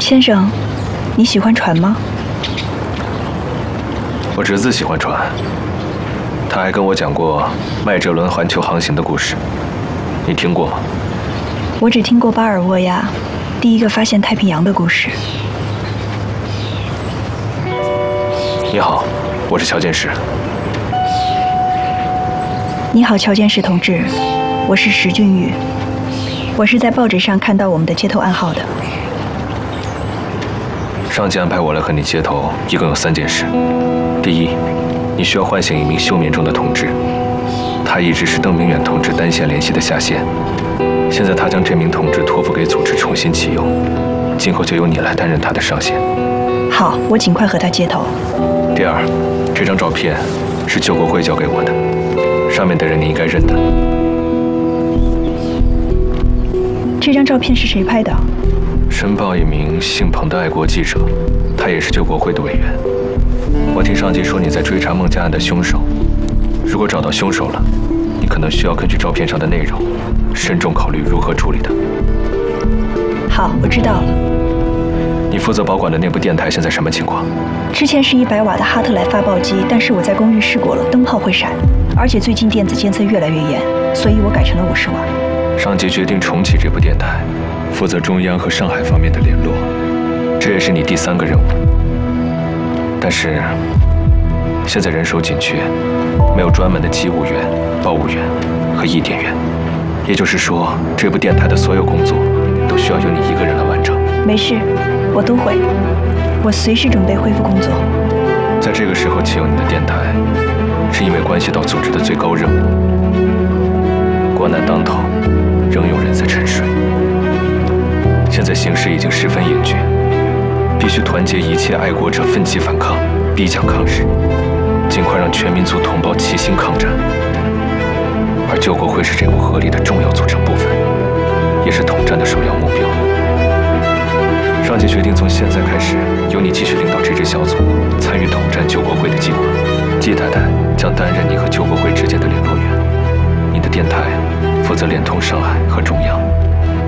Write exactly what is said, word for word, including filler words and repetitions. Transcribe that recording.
先生，你喜欢船吗？ 我侄子喜欢船，他还跟我讲过麦哲伦环球航行的故事，你听过吗？ 我只听过巴尔沃亚第一个发现太平洋的故事。 你好，我是乔建士。 你好，乔建士同志，我是石俊玉，我是在报纸上看到我们的接头暗号的。 上级安排我来和你接头，一共有三件事。第一，你需要唤醒一名休眠中的同志，他一直是邓明远同志单线联系的下线，现在他将这名同志托付给组织重新启用，今后就由你来担任他的上线。 好，我尽快和他接头。 第二，这张照片是救国会交给我的，上面的人你应该认得。 这张照片是谁拍的？ 申报一名姓彭的爱国记者，他也是救国会的委员。我听上级说你在追查孟家案的凶手，如果找到凶手了，你可能需要根据照片上的内容，慎重考虑如何处理它。 好，我知道了。 你负责保管的那部电台现在什么情况？ 之前是一百瓦的哈特莱发报机，但是我在公寓试过了，灯泡会闪，而且最近电子监测越来越严，所以我改成了五十瓦。 上级决定重启这部电台，负责中央和上海方面的联络，这也是你第三个任务。但是现在人手紧缺，没有专门的机务员、报务员和译电员，也就是说，这部电台的所有工作都需要由你一个人来完成。 没事，我都会，我随时准备恢复工作。 在这个时候启用你的电台，是因为关系到组织的最高任务。国难当头，仍有人在沉睡。现在形势已经十分严峻，必须团结一切爱国者，奋起反抗，逼抢抗日，尽快让全民族同胞齐心抗战。而救国会是这股合力的重要组成部分，也是统战的首要目标。上级决定从现在开始，由你继续领导这支小组，参与统战救国会的计划。季太太将担任你和救国会之间的联络员，你的电台负责连通上海和中央。